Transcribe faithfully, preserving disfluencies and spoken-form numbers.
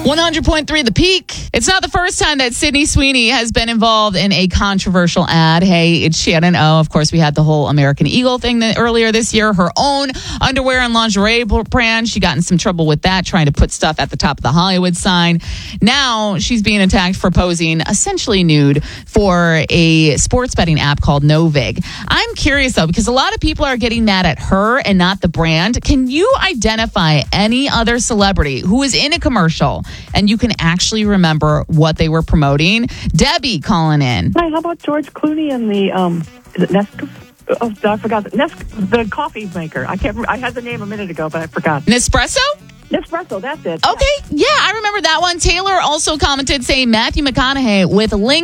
one hundred point three The Peak. It's not the first time that Sydney Sweeney has been involved in a controversial ad. Hey, it's Shannon O. Of course, we had the whole American Eagle thing that earlier this year. Her own underwear and lingerie brand. She got in some trouble with that, trying to put stuff at the top of the Hollywood sign. Now she's being attacked for posing essentially nude for a sports betting app called Novig. I'm curious, though, because a lot of people are getting mad at her and not the brand. Can you identify any other celebrity who is in a commercial and you can actually remember what they were promoting? Debbie calling in. Hi, how about George Clooney and the, um, is it Nescafe? Oh, I forgot. The, Nes- the coffee maker. I can't remember. I had the name a minute ago, but I forgot. Nespresso? Nespresso, that's it. Okay, yeah, I remember that one. Taylor also commented saying Matthew McConaughey with Link.